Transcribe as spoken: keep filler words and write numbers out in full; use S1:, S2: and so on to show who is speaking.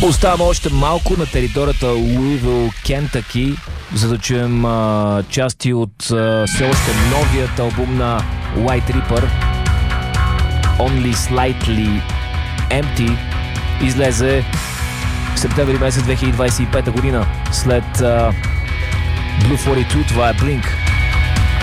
S1: Оставаме още малко на територията Луивил, Кентъки, за да чуем а, части от а, все още новият албум на White Reaper, Only Slightly Empty. Излезе в септември месец две хиляди двадесет и пета година. След а, Blue сорок и две, това е Blink.